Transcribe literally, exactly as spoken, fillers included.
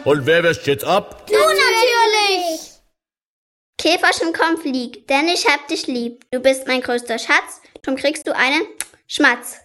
Und wer wäscht jetzt ab? Du natürlich! Käferchen, komm, flieg, denn ich hab dich lieb. Du bist mein größter Schatz, drum kriegst du einen Schmatz.